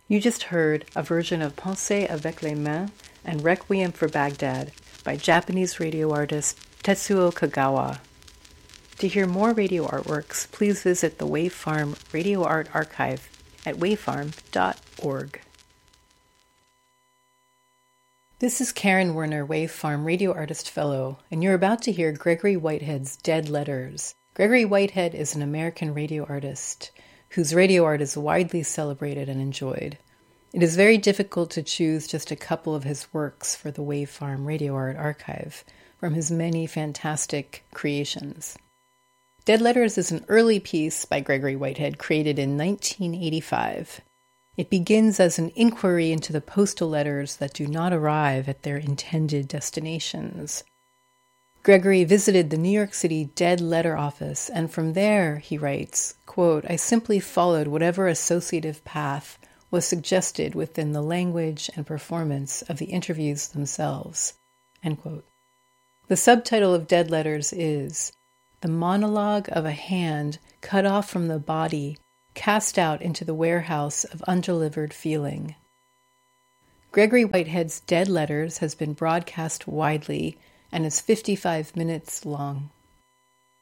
You just heard a version of Pensées avec les mains and Requiem for Baghdad by Japanese radio artist Tetsuo Kagawa. To hear more radio artworks, please visit the Wave Farm Radio Art Archive at wavefarm.org. This is Karen Werner, Wave Farm Radio Artist Fellow, and you're about to hear Gregory Whitehead's Dead Letters. Gregory Whitehead is an American radio artist whose radio art is widely celebrated and enjoyed. It is very difficult to choose just a couple of his works for the Wave Farm Radio Art Archive from his many fantastic creations. Dead Letters is an early piece by Gregory Whitehead created in 1985. It begins as an inquiry into the postal letters that do not arrive at their intended destinations. Gregory visited the New York City Dead Letter Office, and from there, he writes, quote, I simply followed whatever associative path was suggested within the language and performance of the interviews themselves, end quote. The subtitle of Dead Letters is The Monologue of a Hand Cut Off from the Body, Cast Out into the Warehouse of Undelivered Feeling. Gregory Whitehead's Dead Letters has been broadcast widely and is 55 minutes long.